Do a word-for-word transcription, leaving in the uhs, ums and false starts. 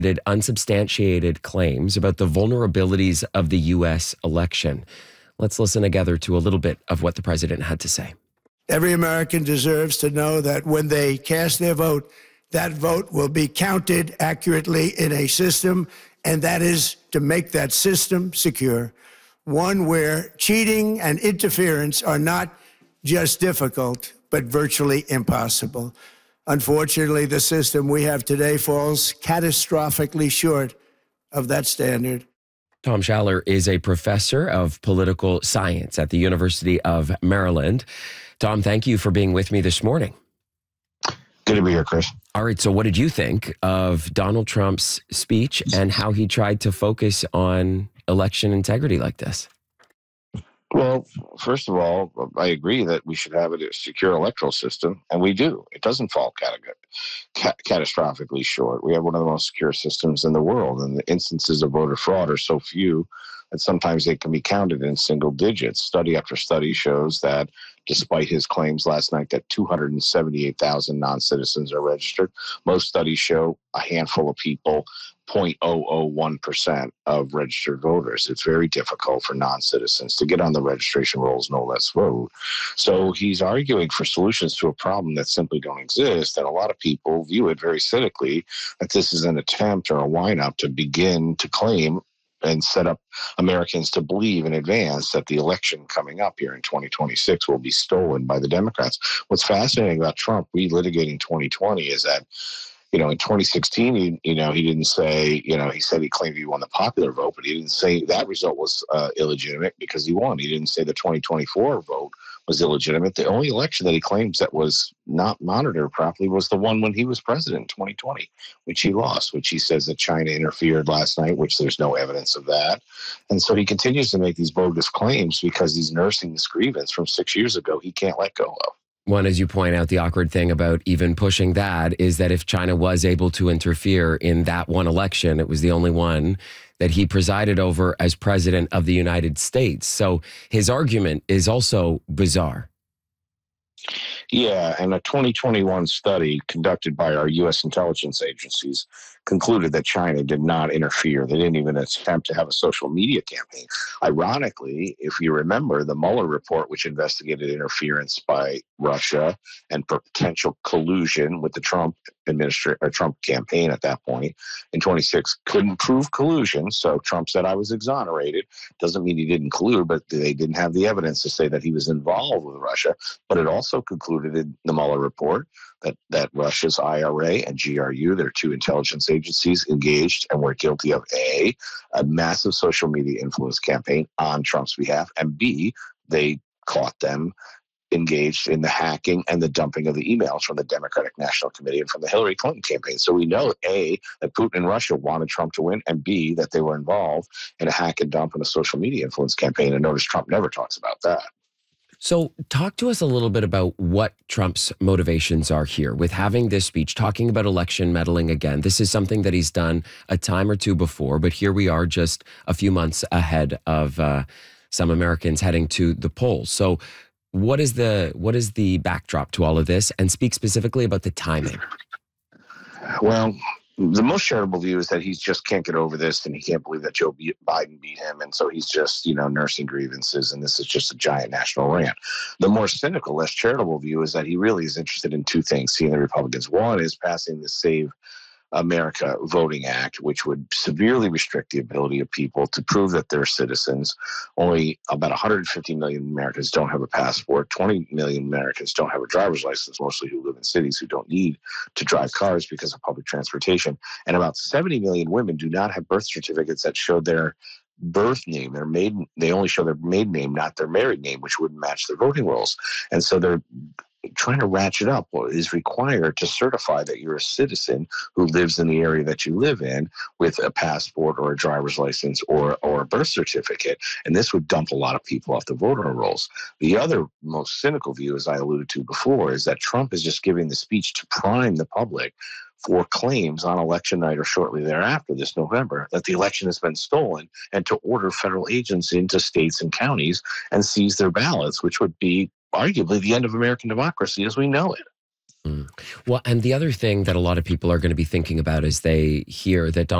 unsubstantiated claims about the vulnerabilities of the U S election. Let's listen together to a little bit of what the president had to say. Every American deserves to know that when they cast their vote, that vote will be counted accurately in a system, and that is to make that system secure, one where cheating and interference are not just difficult, but virtually impossible. Unfortunately, the system we have today falls catastrophically short of that standard. Tom Schaller is a professor of political science at the University of Maryland. Tom, thank you for being with me this morning. Good to be here, Chris. All right, so what did you think of Donald Trump's speech and how he tried to focus on election integrity like this? Well, first of all, I agree that we should have a secure electoral system, and we do. It doesn't fall cat- catastrophically short. We have one of the most secure systems in the world, and the instances of voter fraud are so few that sometimes they can be counted in single digits. Study after study shows that despite his claims last night that two hundred seventy-eight thousand non-citizens are registered, most studies show a handful of people, zero point zero zero one percent of registered voters. It's very difficult for non-citizens to get on the registration rolls, no less vote. So he's arguing for solutions to a problem that simply don't exist, and a lot of people view it very cynically that this is an attempt or a wind-up to begin to claim and set up Americans to believe in advance that the election coming up here in twenty twenty-six will be stolen by the Democrats. What's fascinating about Trump relitigating twenty twenty is that, you know, in twenty sixteen, he, you know, he didn't say, you know, he said he claimed he won the popular vote, but he didn't say that result was uh, illegitimate because he won. He didn't say the twenty twenty-four vote was illegitimate. The only election that he claims that was not monitored properly was the one when he was president in twenty twenty, which he lost, which he says that China interfered last night, which there's no evidence of that. And so he continues to make these bogus claims because he's nursing this grievance from six years ago he can't let go of. One, as you point out, the awkward thing about even pushing that is that if China was able to interfere in that one election, it was the only one that he presided over as president of the United States. So his argument is also bizarre. Yeah, and a twenty twenty-one study conducted by our U S intelligence agencies concluded that China did not interfere. They didn't even attempt to have a social media campaign. Ironically, if you remember, the Mueller report, which investigated interference by Russia and potential collusion with the Trump administration or Trump campaign at that point in twenty-six, couldn't prove collusion. So Trump said, I was exonerated. Doesn't mean he didn't collude, but they didn't have the evidence to say that he was involved with Russia. But it also concluded in the Mueller report that, that Russia's I R A and G R U, their two intelligence agencies, engaged and were guilty of A, a massive social media influence campaign on Trump's behalf, and B, they caught them engaged in the hacking and the dumping of the emails from the Democratic National Committee and from the Hillary Clinton campaign. So we know, A, that Putin and Russia wanted Trump to win, and B, that they were involved in a hack and dump and a social media influence campaign. And notice Trump never talks about that. So talk to us a little bit about what Trump's motivations are here with having this speech, talking about election meddling again. This is something that he's done a time or two before, but here we are just a few months ahead of uh, some Americans heading to the polls. So what is the what is the backdrop to all of this, and speak specifically about the timing? Well, the most charitable view is that he just can't get over this, and he can't believe that Joe Biden beat him. And so he's just, you know, nursing grievances, and this is just a giant national rant. The more cynical, less charitable view is that he really is interested in two things, seeing the Republicans. One is passing the Save America Voting Act, which would severely restrict the ability of people to prove that they're citizens. Only about one hundred fifty million Americans don't have a passport. twenty million Americans don't have a driver's license, mostly who live in cities who don't need to drive cars because of public transportation. And about seventy million women do not have birth certificates that show their birth name, their maiden, they only show their maiden name, not their married name, which wouldn't match their voting rolls. And so they're trying to ratchet up what is required to certify that you're a citizen who lives in the area that you live in with a passport or a driver's license or, or a birth certificate. And this would dump a lot of people off the voter rolls. The other most cynical view, as I alluded to before, is that Trump is just giving the speech to prime the public for claims on election night or shortly thereafter this November that the election has been stolen, and to order federal agents into states and counties and seize their ballots, which would be arguably the end of American democracy as we know it. Mm. Well, and the other thing that a lot of people are going to be thinking about as they hear that Donald